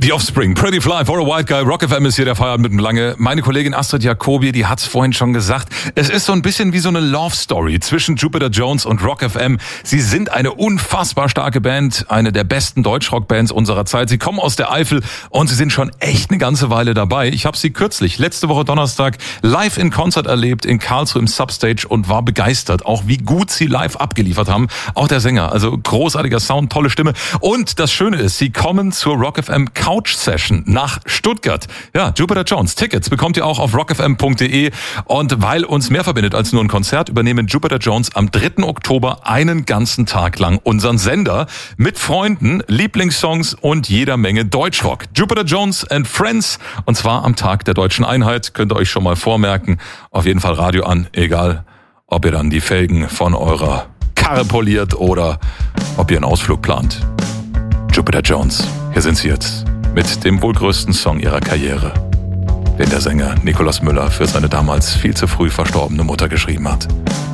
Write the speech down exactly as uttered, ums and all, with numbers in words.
The Offspring, Pretty Fly for a White Guy, Rock F M ist hier der Feierabend mit dem Lange. Meine Kollegin Astrid Jacobi, die hat's vorhin schon gesagt. Es ist so ein bisschen wie so eine Love Story zwischen Jupiter Jones und Rock F M. Sie sind eine unfassbar starke Band, eine der besten Deutschrock-Bands unserer Zeit. Sie kommen aus der Eifel und sie sind schon echt eine ganze Weile dabei. Ich habe sie kürzlich, letzte Woche Donnerstag, live in Konzert erlebt in Karlsruhe im Substage und war begeistert, auch wie gut sie live abgeliefert haben. Auch der Sänger, also großartiger Sound, tolle Stimme. Und das Schöne ist, sie kommen zur Rock F M Couch Session nach Stuttgart. Ja, Jupiter Jones. Tickets bekommt ihr auch auf rock f m punkt d e. Und weil uns mehr verbindet als nur ein Konzert, übernehmen Jupiter Jones am dritten Oktober einen ganzen Tag lang unseren Sender mit Freunden, Lieblingssongs und jeder Menge Deutschrock. Jupiter Jones and Friends. Und zwar am Tag der Deutschen Einheit. Könnt ihr euch schon mal vormerken. Auf jeden Fall Radio an. Egal, ob ihr dann die Felgen von eurer Karre poliert oder ob ihr einen Ausflug plant. Jupiter Jones. Hier sind sie jetzt. Mit dem wohl größten Song ihrer Karriere, den der Sänger Nikolaus Müller für seine damals viel zu früh verstorbene Mutter geschrieben hat.